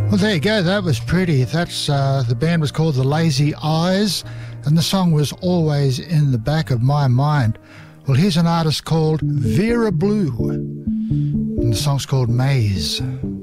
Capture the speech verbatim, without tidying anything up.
Well, there you go. That was pretty. That's uh, the band was called The Lazy Eyes, and the song was always in the back of my mind. Well, here's an artist called Vera Blue, and the song's called Maze.